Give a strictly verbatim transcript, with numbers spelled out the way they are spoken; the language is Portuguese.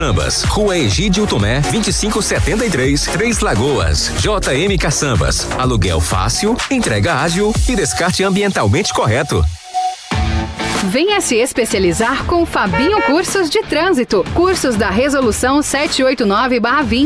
Caçambas, Rua Egídio Tomé, vinte e cinco setenta e três, Três Lagoas. J M Caçambas, aluguel fácil, entrega ágil e descarte ambientalmente correto. Venha se especializar com Fabinho Cursos de Trânsito. Cursos da Resolução setecentos e oitenta e nove barra vinte.